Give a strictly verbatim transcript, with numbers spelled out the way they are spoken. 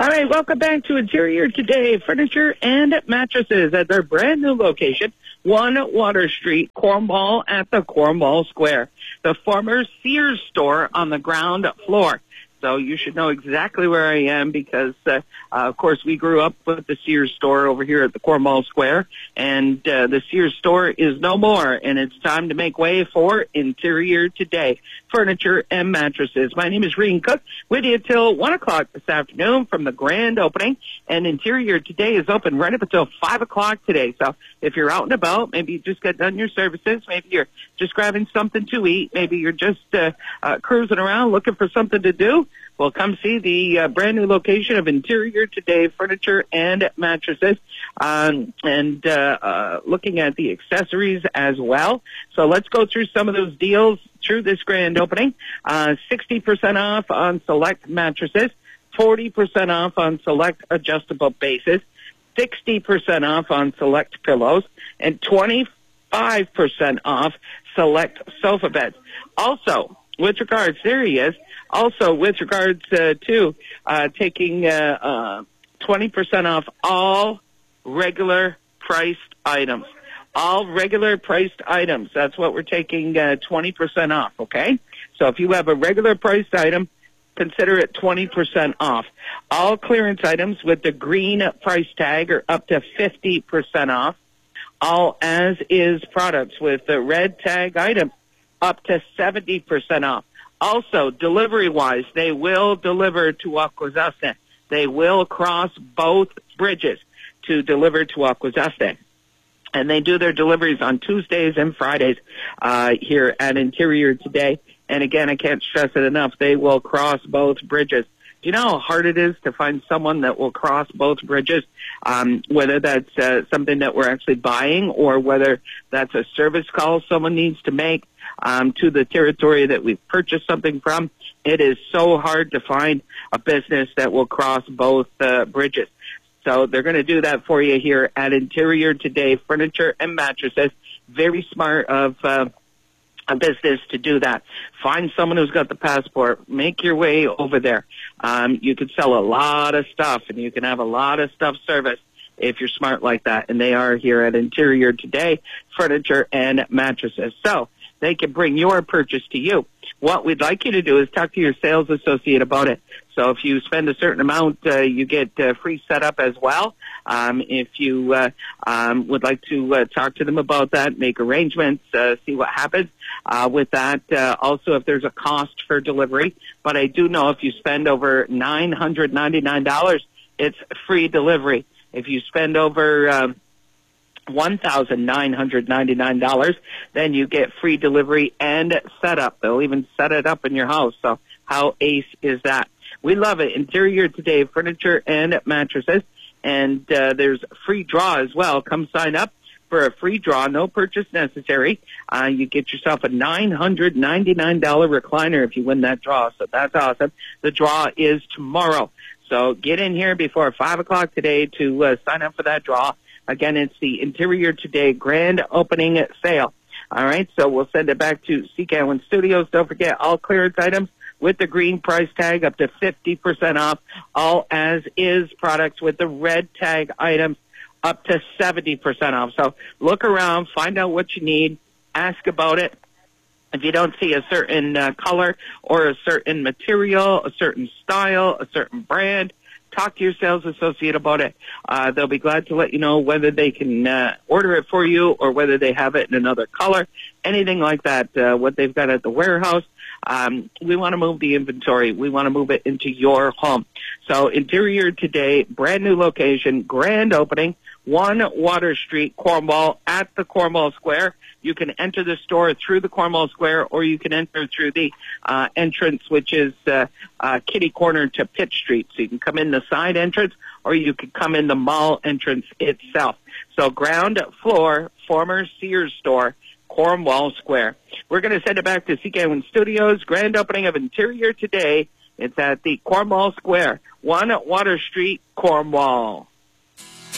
right, welcome back to Interior Today, Furniture and Mattresses at their brand new location, one Water Street, Cornwall at the Cornwall Square, the former Sears store on the ground floor. So you should know exactly where I am because, uh, uh, of course, we grew up with the Sears store over here at the Cornwall Square, and uh, the Sears store is no more, and it's time to make way for Interior Today, Furniture and Mattresses. My name is Reen Cook, with you till one o'clock this afternoon from the grand opening, and Interior Today is open right up until five o'clock today. So if you're out and about, maybe you just got done your services, maybe you're just grabbing something to eat, maybe you're just uh, uh, cruising around looking for something to do, well, come see the uh, brand new location of Interior Today, Furniture and Mattresses, um, and uh, uh, looking at the accessories as well. So let's go through some of those deals through this grand opening. Uh, sixty percent off on select mattresses, forty percent off on select adjustable bases, sixty percent off on select pillows, and twenty-five percent off select sofa beds. Also, with regards, there he is. Also, with regards uh, to uh, taking uh, uh, twenty percent off all regular priced items. All regular priced items. That's what we're taking uh, twenty percent off, okay? So if you have a regular priced item, consider it twenty percent off. All clearance items with the green price tag are up to fifty percent off. All as-is products with the red tag items up to seventy percent off. Also, delivery-wise, they will deliver to Akwesasne. They will cross both bridges to deliver to Akwesasne. And they do their deliveries on Tuesdays and Fridays uh, here at Interior Today. And again, I can't stress it enough, they will cross both bridges. Do you know how hard it is to find someone that will cross both bridges, um, whether that's uh, something that we're actually buying or whether that's a service call someone needs to make um, to the territory that we've purchased something from? It is so hard to find a business that will cross both uh, bridges. So they're going to do that for you here at Interior Today, Furniture and Mattresses. Very smart of uh, a business to do that. Find someone who's got the passport. Make your way over there. Um, you can sell a lot of stuff, and you can have a lot of stuff serviced if you're smart like that. And they are here at Interior Today, Furniture and Mattresses. So they can bring your purchase to you. What we'd like you to do is talk to your sales associate about it. So if you spend a certain amount, uh, you get uh, free setup as well. Um, if you uh, um, would like to uh, talk to them about that, make arrangements, uh, see what happens uh, with that. Uh, also, if there's a cost for delivery. But I do know if you spend over nine hundred ninety-nine dollars, it's free delivery. If you spend over um, one thousand nine hundred ninety-nine dollars, then you get free delivery and setup. They'll even set it up in your house. So how ace is that? We love it. Interior Today, Furniture and Mattresses. And uh, there's a free draw as well. Come sign up for a free draw. No purchase necessary. Uh, you get yourself a nine hundred ninety-nine dollars recliner if you win that draw. So that's awesome. The draw is tomorrow. So get in here before five o'clock today to uh, sign up for that draw. Again, it's the Interior Today grand opening sale. All right, so we'll send it back to C Cowan Studios. Don't forget, all clearance items with the green price tag up to fifty percent off. All as-is products with the red tag items up to seventy percent off. So look around, find out what you need, ask about it. If you don't see a certain uh, color or a certain material, a certain style, a certain brand, talk to your sales associate about it. Uh, they'll be glad to let you know whether they can uh, order it for you or whether they have it in another color, anything like that, uh, what they've got at the warehouse. Um, we want to move the inventory. We want to move it into your home. So Interior Today, brand new location, grand opening, one Water Street, Cornwall, at the Cornwall Square. You can enter the store through the Cornwall Square, or you can enter through the uh, entrance, which is uh, uh, kitty corner to Pitt Street. So you can come in the side entrance, or you can come in the mall entrance itself. So ground floor, former Sears store, Cornwall Square. We're going to send it back to C Cowan Studios. Grand opening of Interior Today. It's at the Cornwall Square, one Water Street, Cornwall.